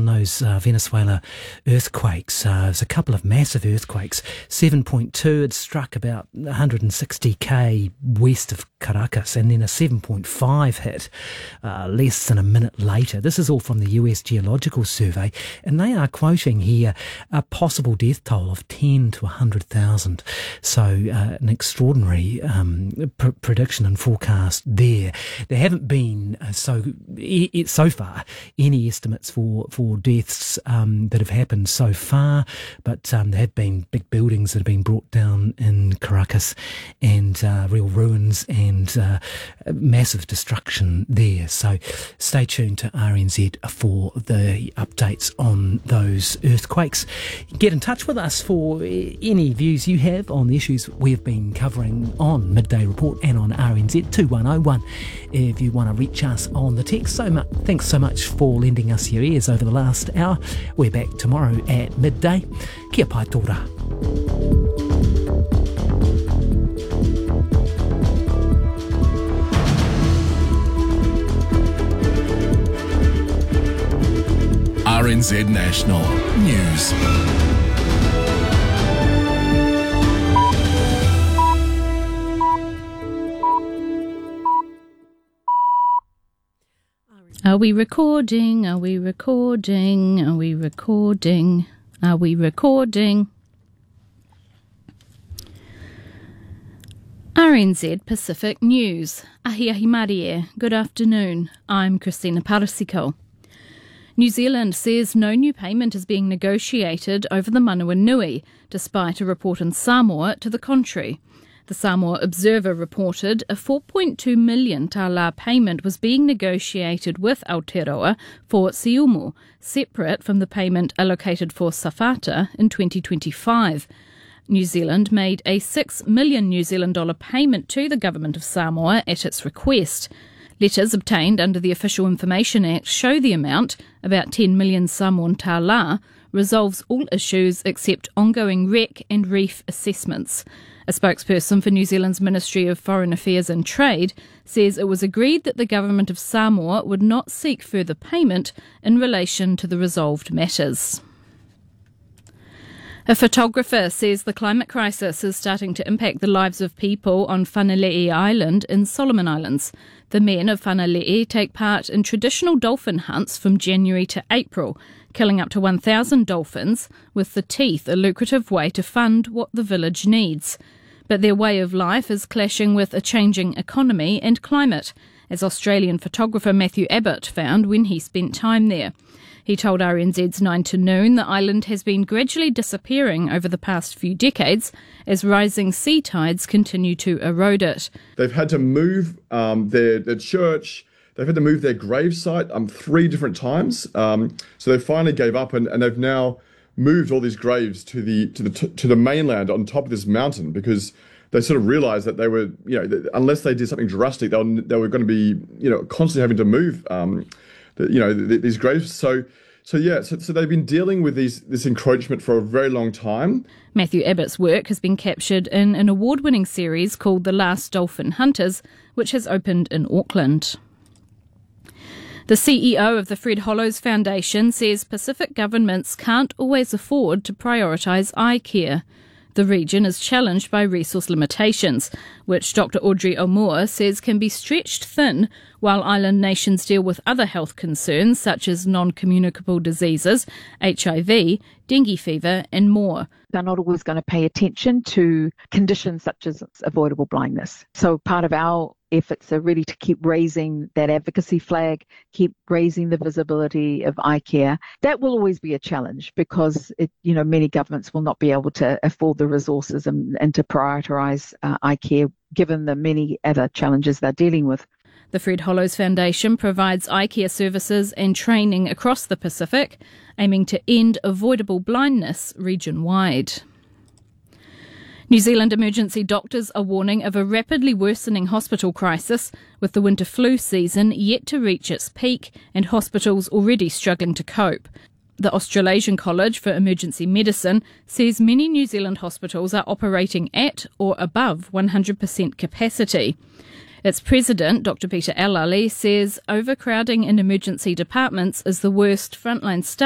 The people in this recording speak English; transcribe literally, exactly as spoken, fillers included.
on those uh, Venezuela earthquakes. Uh, there's a couple of massive earthquakes. seven point two had struck about one hundred sixty kilometres west of Caracas, and then a seven point five hit uh, less than a minute later. This is all from the U S Geological Survey, and they are quoting here a possible death toll of ten to one hundred thousand. So uh, an extraordinary um, pr- prediction and forecast there. There haven't been uh, so I- so far any estimates for for deaths um, that have happened so far, but um, there have been big buildings that have been brought down in Caracas, and uh, real ruins and uh, massive destruction there. So stay tuned to R N Z for the updates on those earthquakes. Get in touch with us for any views you have on the issues we've been covering on Midday Report and on R N Z two one oh one if you want to reach us on the text. So much, thanks so much for lending us your ears over the last hour. We're back tomorrow at midday. Kia pai tōra. R N Z National News. Are we recording? Are we recording? Are we recording? Are we recording? R N Z Pacific News. Ahi ahi Marie. Good afternoon. I'm Christina Parasiko. New Zealand says no new payment is being negotiated over the Manawanui, despite a report in Samoa to the contrary. The Samoa Observer reported a four point two million tala payment was being negotiated with Aotearoa for Siumu, separate from the payment allocated for Safata in twenty twenty-five. New Zealand made a six million New Zealand dollar payment to the government of Samoa at its request. Letters obtained under the Official Information Act show the amount, about ten million Samoan tala, resolves all issues except ongoing wreck and reef assessments. A spokesperson for New Zealand's Ministry of Foreign Affairs and Trade says it was agreed that the government of Samoa would not seek further payment in relation to the resolved matters. A photographer says the climate crisis is starting to impact the lives of people on Whanalei Island in Solomon Islands. The men of Whanalei take part in traditional dolphin hunts from January to April, killing up to one thousand dolphins, with the teeth a lucrative way to fund what the village needs. But their way of life is clashing with a changing economy and climate, as Australian photographer Matthew Abbott found when he spent time there. He told R N Z's nine to noon the island has been gradually disappearing over the past few decades as rising sea tides continue to erode it. They've had to move um, their, their church, they've had to move their gravesite um, three different times. Um, so they finally gave up, and, and they've now moved all these graves to the to the to the mainland on top of this mountain, because they sort of realised that they were, you know, that unless they did something drastic, they were, they were going to be, you know, constantly having to move, um, the, you know, the, these graves. So, so yeah, so, so they've been dealing with these this encroachment for a very long time. Matthew Abbott's work has been captured in an award-winning series called The Last Dolphin Hunters, which has opened in Auckland. The C E O of the Fred Hollows Foundation says Pacific governments can't always afford to prioritise eye care. The region is challenged by resource limitations, which Doctor Audrey O'Moore says can be stretched thin while island nations deal with other health concerns such as non-communicable diseases, H I V, dengue fever and more. They're not always going to pay attention to conditions such as avoidable blindness. So part of our efforts are really to keep raising that advocacy flag, keep raising the visibility of eye care. That will always be a challenge because, it, you know, many governments will not be able to afford the resources and, and to prioritise uh, eye care given the many other challenges they're dealing with. The Fred Hollows Foundation provides eye care services and training across the Pacific, aiming to end avoidable blindness region-wide. New Zealand emergency doctors are warning of a rapidly worsening hospital crisis, with the winter flu season yet to reach its peak and hospitals already struggling to cope. The Australasian College for Emergency Medicine says many New Zealand hospitals are operating at or above one hundred percent capacity. Its president, Doctor Peter Alali, says overcrowding in emergency departments is the worst frontline staff